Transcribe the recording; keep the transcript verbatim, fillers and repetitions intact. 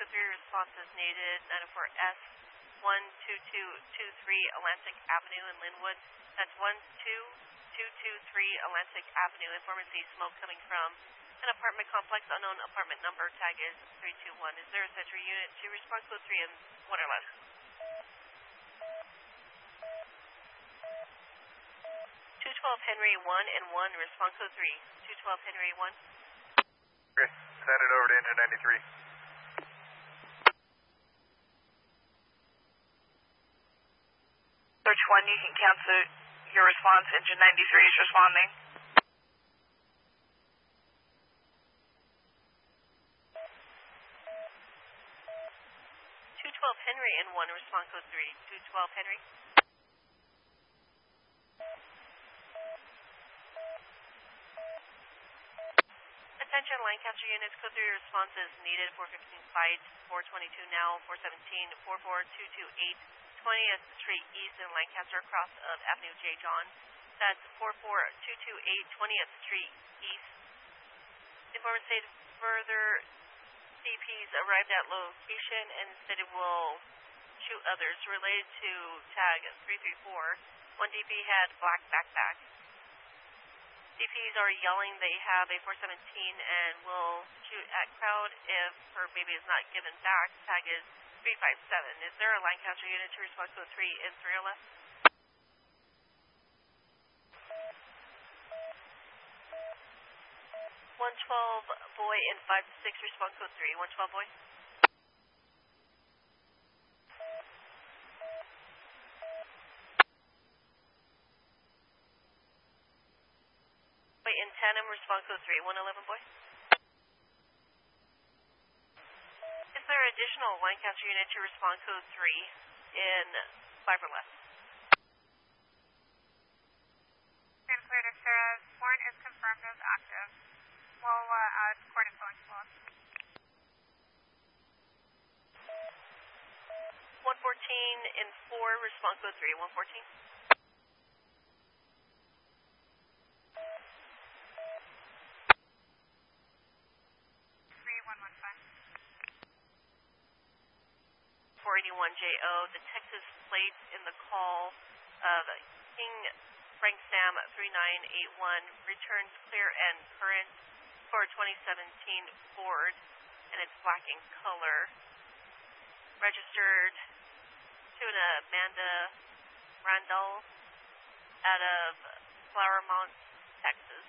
three responses needed, nine oh four S, one two two two three Atlantic Avenue in Linwood. That's one two two two three Atlantic Avenue. Informant sees smoke coming from an apartment complex, unknown apartment number, tag is three two one. Is there a Century Unit to response code three and one or less? two twelve Henry one and one, response code three. two twelve Henry one. Okay, send it over to engine ninety-three. Search one, you can cancel your response. Engine ninety-three is responding. two twelve Henry and one, response code three. two twelve Henry. Attention Lancaster units, code three responses needed. four fifteen fight, four twenty-two now, four seventeen, four four two two eight, twentieth Street East in Lancaster, across of Avenue J. John. That's four four two two eight, twentieth Street East. Informant stated further C Ps arrived at location and said it will shoot others related to tag three three four. One D P had black backpack. D Ps are yelling they have a four seventeen and will shoot at crowd if her baby is not given back. Tag is three five seven. Is there a Lancaster unit to response code three and three or less? one twelve boy and five six, response code three. one twelve boy. In tandem, response code three. one eleven boy. Is there additional Lancaster unit to response code three in five or less? Stand clear to Sarah. Warrant is confirmed as active. We'll uh, add coordinate phone to us. one fourteen in four, response code three. one fourteen. four eighty-one J O, the Texas plate in the call of King Frank Sam three nine eight one returns clear and current for twenty seventeen Ford, and it's black in color. Registered to an Amanda Randall out of Flower Mount, Texas.